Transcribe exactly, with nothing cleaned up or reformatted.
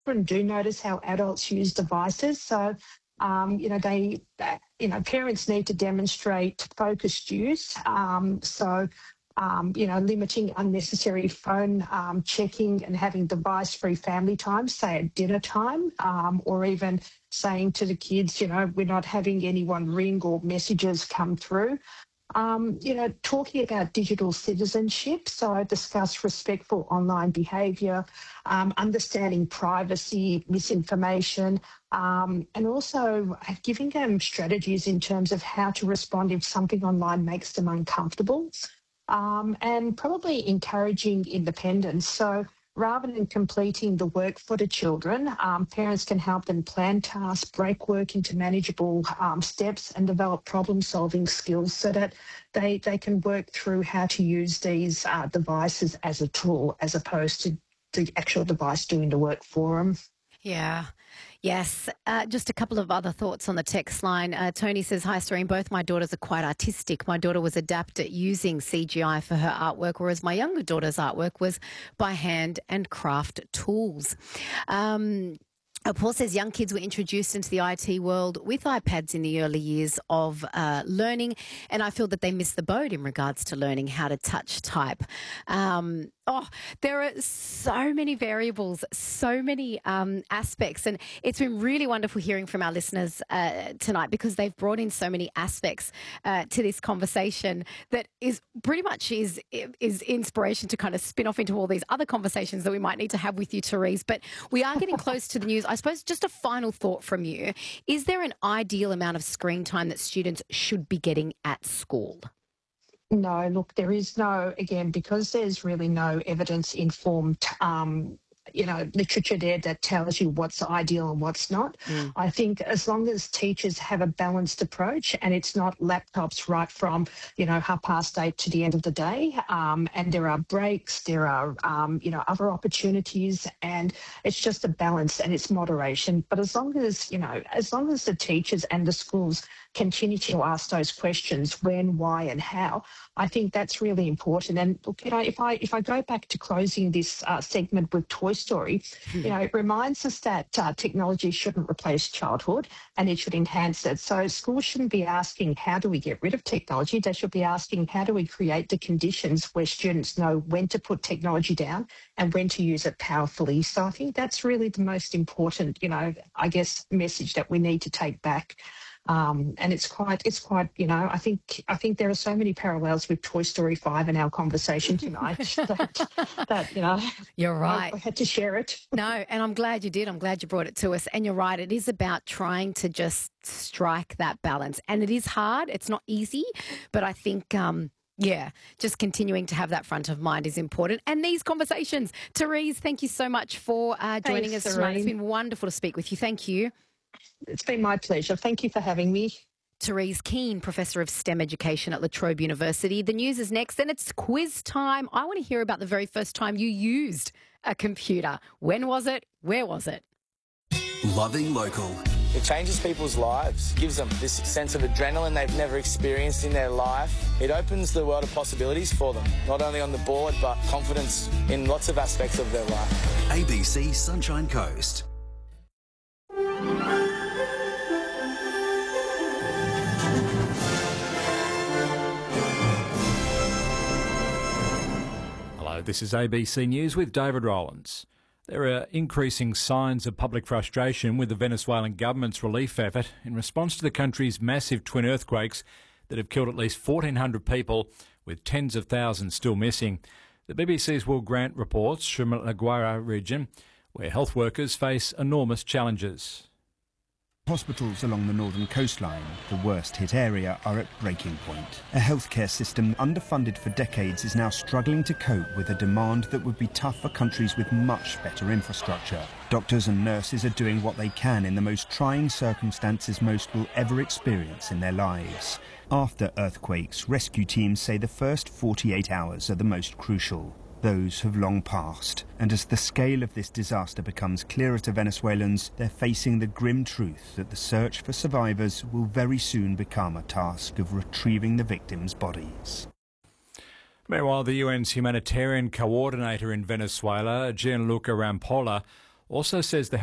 children do notice how adults use devices. So, um, you know, they, uh, you know, parents need to demonstrate focused use. Um, so, um, you know, limiting unnecessary phone um, checking and having device-free family time, say at dinner time, um, or even saying to the kids, you know, we're not having anyone ring or messages come through. Um, you know, talking about digital citizenship, so I discuss respectful online behaviour, um, understanding privacy, misinformation, um, and also giving them strategies in terms of how to respond if something online makes them uncomfortable, um, and probably encouraging independence. So rather than completing the work for the children, um, parents can help them plan tasks, break work into manageable um, steps and develop problem-solving skills so that they, they can work through how to use these uh, devices as a tool as opposed to the actual device doing the work for them. Yeah. Yes. Uh, just a couple of other thoughts on the text line. Uh, Tony says, hi, Serene. Both my daughters are quite artistic. My daughter was adept at using C G I for her artwork, whereas my younger daughter's artwork was by hand and craft tools. Um, Uh, Paul says young kids were introduced into the I T world with iPads in the early years of uh, learning, and I feel that they missed the boat in regards to learning how to touch type. Um, oh, there are so many variables, so many um, aspects, and it's been really wonderful hearing from our listeners uh, tonight because they've brought in so many aspects uh, to this conversation that is pretty much is is inspiration to kind of spin off into all these other conversations that we might need to have with you, Therese. But we are getting close to the news. I suppose just a final thought from you. Is there an ideal amount of screen time that students should be getting at school? No, look, there is no, again, because there's really no evidence-informed um, you know, literature there that tells you what's ideal and what's not. Mm. I think as long as teachers have a balanced approach and it's not laptops right from, you know, half past eight to the end of the day, um, and there are breaks, there are, um, you know, other opportunities, and it's just a balance and it's moderation. But as long as, you know, as long as the teachers and the schools continue to ask those questions, when, why and how, I think that's really important. And look, you know, if I if I go back to closing this uh, segment with Toy Story, you know, it reminds us that uh, technology shouldn't replace childhood and it should enhance it. So schools shouldn't be asking, how do we get rid of technology? They should be asking, how do we create the conditions where students know when to put technology down and when to use it powerfully? So I think that's really the most important, you know, I guess, message that we need to take back. Um, and it's quite, it's quite, you know, I think, I think there are so many parallels with Toy Story five in our conversation tonight that, that, you know, you're right. I, I had to share it. No, and I'm glad you did. I'm glad you brought it to us. And you're right. It is about trying to just strike that balance. And it is hard. It's not easy, but I think, um, yeah, just continuing to have that front of mind is important. And these conversations, Therese, thank you so much for uh, joining Thanks, us tonight. It's been wonderful to speak with you. Thank you. It's been my pleasure. Thank you for having me. Therese Keane, Professor of STEM Education at La Trobe University. The news is next, and it's quiz time. I want to hear about the very first time you used a computer. When was it? Where was it? Loving local. It changes people's lives, gives them this sense of adrenaline they've never experienced in their life. It opens the world of possibilities for them, not only on the board, but confidence in lots of aspects of their life. A B C Sunshine Coast. Hello, this is A B C News with David Rowlands. There are increasing signs of public frustration with the Venezuelan government's relief effort in response to the country's massive twin earthquakes that have killed at least fourteen hundred people, with tens of thousands still missing. The B B C's Will Grant reports from La Guaira region, where health workers face enormous challenges. Hospitals along the northern coastline, the worst hit area, are at breaking point. A healthcare system underfunded for decades is now struggling to cope with a demand that would be tough for countries with much better infrastructure. Doctors and nurses are doing what they can in the most trying circumstances most will ever experience in their lives. After earthquakes, rescue teams say the first forty-eight hours are the most crucial. Those have long passed, and as the scale of this disaster becomes clearer to Venezuelans, they're facing the grim truth that the search for survivors will very soon become a task of retrieving the victims' bodies. Meanwhile, the U N's humanitarian coordinator in Venezuela, Gianluca Rampolla, also says the